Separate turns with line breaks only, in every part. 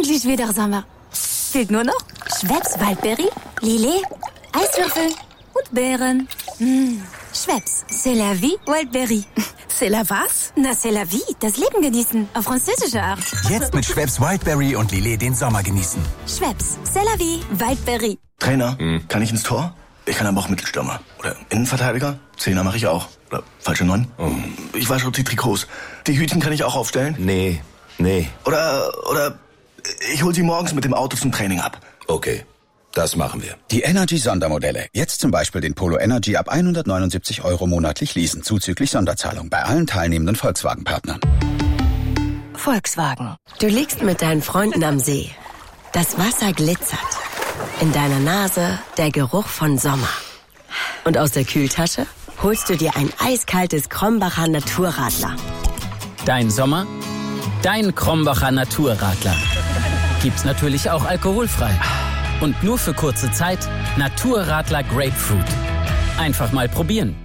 endlich wieder Sommer. Fehlt nur noch Schweppes Waldberry, Lillet, Eiswürfel und Beeren. Schweppes, c'est la vie, Waldberry.
C'est la was?
Na, c'est la vie, das Leben genießen, auf französische Art.
Jetzt mit Schweppes Wildberry und Lillet den Sommer genießen.
Schweppes, c'est la vie, Waldberry.
Trainer, kann ich ins Tor? Ich kann aber auch Mittelstürmer. Oder Innenverteidiger? Zehner mache ich auch. Oder falsche 9? Ich wasche die Trikots. Die Hütchen kann ich auch aufstellen?
Nee.
Oder ich hol sie morgens mit dem Auto zum Training ab.
Okay, das machen wir.
Die Energy-Sondermodelle. Jetzt zum Beispiel den Polo Energy ab 179 € monatlich leasen, zuzüglich Sonderzahlung bei allen teilnehmenden Volkswagen-Partnern.
Volkswagen. Du liegst mit deinen Freunden am See. Das Wasser glitzert. In deiner Nase der Geruch von Sommer. Und aus der Kühltasche holst du dir ein eiskaltes Krombacher Naturradler.
Dein Sommer, dein Krombacher Naturradler. Gibt's natürlich auch alkoholfrei. Und nur für kurze Zeit Naturradler Grapefruit. Einfach mal probieren.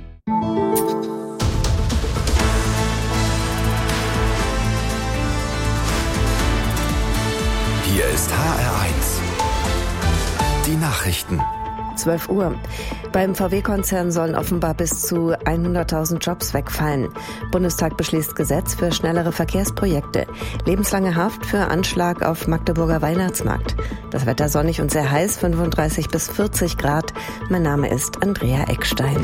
Hier ist HR1. Die Nachrichten.
12 Uhr. Beim VW-Konzern sollen offenbar bis zu 100.000 Jobs wegfallen. Bundestag beschließt Gesetz für schnellere Verkehrsprojekte. Lebenslange Haft für Anschlag auf Magdeburger Weihnachtsmarkt. Das Wetter sonnig und sehr heiß, 35 bis 40 Grad. Mein Name ist Andrea Eckstein.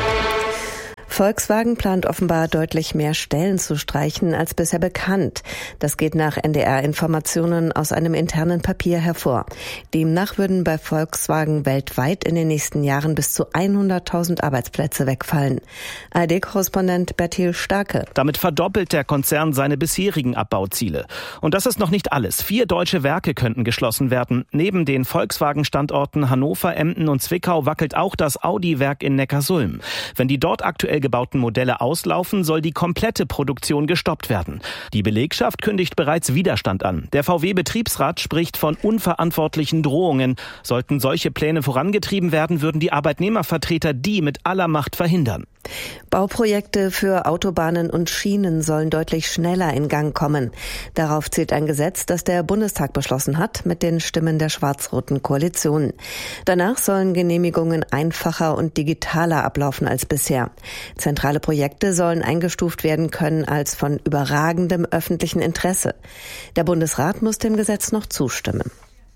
Volkswagen plant offenbar deutlich mehr Stellen zu streichen als bisher bekannt. Das geht nach NDR-Informationen aus einem internen Papier hervor. Demnach würden bei Volkswagen weltweit in den nächsten Jahren bis zu 100.000 Arbeitsplätze wegfallen. ARD-Korrespondent Bertil Starke.
Damit verdoppelt der Konzern seine bisherigen Abbauziele. Und das ist noch nicht alles. 4 deutsche Werke könnten geschlossen werden. Neben den Volkswagen-Standorten Hannover, Emden und Zwickau wackelt auch das Audi-Werk in Neckarsulm. Wenn die dort aktuell gebauten Modelle auslaufen, soll die komplette Produktion gestoppt werden. Die Belegschaft kündigt bereits Widerstand an. Der VW-Betriebsrat spricht von unverantwortlichen Drohungen. Sollten solche Pläne vorangetrieben werden, würden die Arbeitnehmervertreter die mit aller Macht verhindern.
Bauprojekte für Autobahnen und Schienen sollen deutlich schneller in Gang kommen. Darauf zielt ein Gesetz, das der Bundestag beschlossen hat, mit den Stimmen der schwarz-roten Koalition. Danach sollen Genehmigungen einfacher und digitaler ablaufen als bisher. Zentrale Projekte sollen eingestuft werden können als von überragendem öffentlichen Interesse. Der Bundesrat muss dem Gesetz noch zustimmen.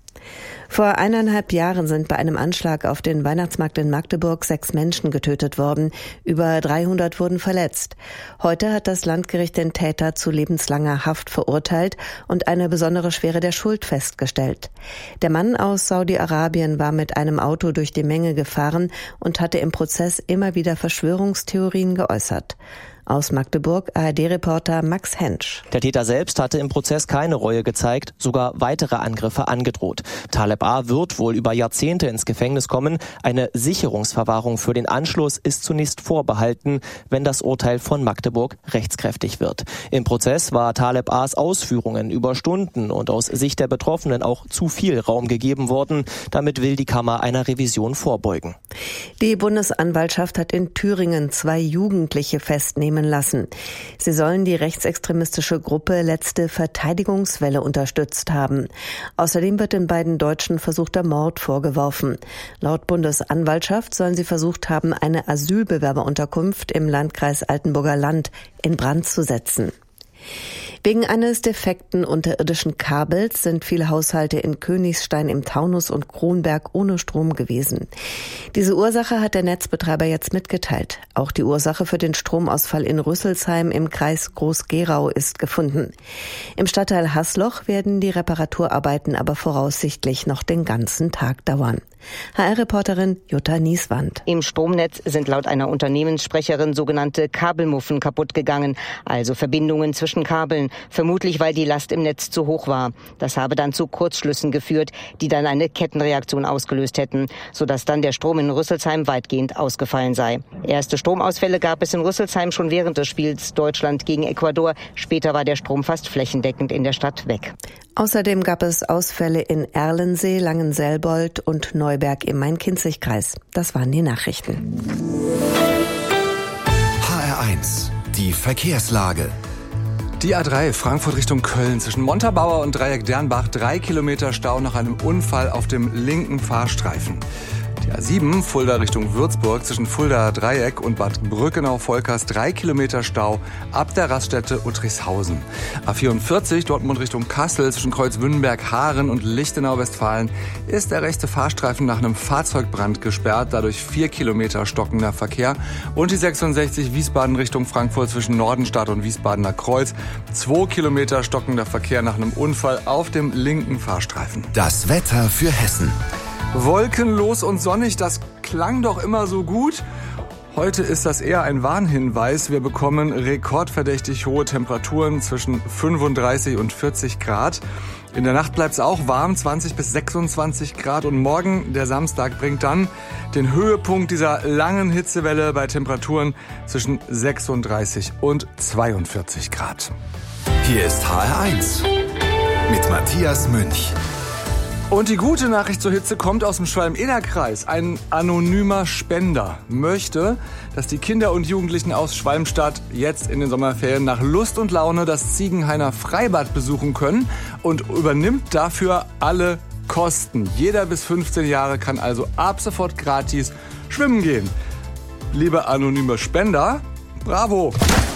Vor 1,5 Jahren sind bei einem Anschlag auf den Weihnachtsmarkt in Magdeburg 6 Menschen getötet worden. Über 300 wurden verletzt. Heute hat das Landgericht den Täter zu lebenslanger Haft verurteilt und eine besondere Schwere der Schuld festgestellt. Der Mann aus Saudi-Arabien war mit einem Auto durch die Menge gefahren und hatte im Prozess immer wieder Verschwörungstheorien geäußert. Aus Magdeburg ARD-Reporter Max Hensch.
Der Täter selbst hatte im Prozess keine Reue gezeigt, sogar weitere Angriffe angedroht. Taleb A. wird wohl über Jahrzehnte ins Gefängnis kommen. Eine Sicherungsverwahrung für den Anschluss ist zunächst vorbehalten, wenn das Urteil von Magdeburg rechtskräftig wird. Im Prozess war Taleb A.'s Ausführungen über Stunden und aus Sicht der Betroffenen auch zu viel Raum gegeben worden. Damit will die Kammer einer Revision vorbeugen.
Die Bundesanwaltschaft hat in Thüringen 2 Jugendliche festnehmen lassen. Sie sollen die rechtsextremistische Gruppe Letzte Verteidigungswelle unterstützt haben. Außerdem wird den beiden Deutschen versuchter Mord vorgeworfen. Laut Bundesanwaltschaft sollen sie versucht haben, eine Asylbewerberunterkunft im Landkreis Altenburger Land in Brand zu setzen. Wegen eines defekten unterirdischen Kabels sind viele Haushalte in Königstein im Taunus und Kronberg ohne Strom gewesen. Diese Ursache hat der Netzbetreiber jetzt mitgeteilt. Auch die Ursache für den Stromausfall in Rüsselsheim im Kreis Groß-Gerau ist gefunden. Im Stadtteil Haßloch werden die Reparaturarbeiten aber voraussichtlich noch den ganzen Tag dauern. HR-Reporterin Jutta Nieswand.
Im Stromnetz sind laut einer Unternehmenssprecherin sogenannte Kabelmuffen kaputt gegangen, also Verbindungen zwischen Kabeln, vermutlich weil die Last im Netz zu hoch war. Das habe dann zu Kurzschlüssen geführt, die dann eine Kettenreaktion ausgelöst hätten, sodass dann der Strom in Rüsselsheim weitgehend ausgefallen sei. Erste Stromausfälle gab es in Rüsselsheim schon während des Spiels Deutschland gegen Ecuador. Später war der Strom fast flächendeckend in der Stadt weg.
Außerdem gab es Ausfälle in Erlensee, Langenselbold und Neuberg im Main-Kinzig-Kreis. Das waren die Nachrichten.
HR1, die Verkehrslage.
Die A3 Frankfurt Richtung Köln zwischen Montabaur und Dreieck Dernbach 3 Kilometer Stau nach einem Unfall auf dem linken Fahrstreifen. Die A7 Fulda Richtung Würzburg zwischen Fulda Dreieck und Bad Brückenau-Volkers 3 Kilometer Stau ab der Raststätte Uttrichshausen. A44 Dortmund Richtung Kassel zwischen Kreuzwünnenberg, Haaren und Lichtenau-Westfalen ist der rechte Fahrstreifen nach einem Fahrzeugbrand gesperrt, dadurch 4 Kilometer stockender Verkehr. Und die 66 Wiesbaden Richtung Frankfurt zwischen Nordenstadt und Wiesbadener Kreuz 2 Kilometer stockender Verkehr nach einem Unfall auf dem linken Fahrstreifen.
Das Wetter für Hessen.
Wolkenlos und sonnig, das klang doch immer so gut. Heute ist das eher ein Warnhinweis. Wir bekommen rekordverdächtig hohe Temperaturen zwischen 35 und 40 Grad. In der Nacht bleibt es auch warm, 20 bis 26 Grad. Und morgen, der Samstag, bringt dann den Höhepunkt dieser langen Hitzewelle bei Temperaturen zwischen 36 und 42 Grad.
Hier ist HR1 mit Matthias Münch.
Und die gute Nachricht zur Hitze kommt aus dem Schwalm-Eder-Kreis. Ein anonymer Spender möchte, dass die Kinder und Jugendlichen aus Schwalmstadt jetzt in den Sommerferien nach Lust und Laune das Ziegenhainer Freibad besuchen können und übernimmt dafür alle Kosten. Jeder bis 15 Jahre kann also ab sofort gratis schwimmen gehen. Liebe anonyme Spender, bravo!